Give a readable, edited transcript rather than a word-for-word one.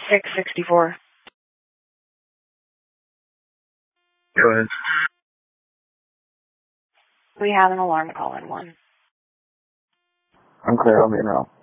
664. Go ahead. We have an alarm call in 1. I'm clear. I'll be in route.